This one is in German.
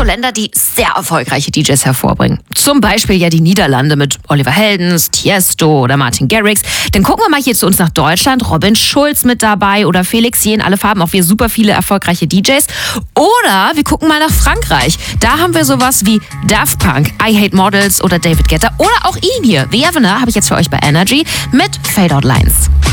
Länder, die sehr erfolgreiche DJs hervorbringen. Zum Beispiel ja die Niederlande mit Oliver Heldens, Tiesto oder Martin Garrix. Dann gucken wir mal hier zu uns nach Deutschland. Robin Schulz mit dabei oder Felix Jähn, alle Farben, auch wir super viele erfolgreiche DJs. Oder wir gucken mal nach Frankreich. Da haben wir sowas wie Daft Punk, I Hate Models oder David Guetta oder auch ihn hier, The Evener, habe ich jetzt für euch bei Energy mit Fade Out Lines.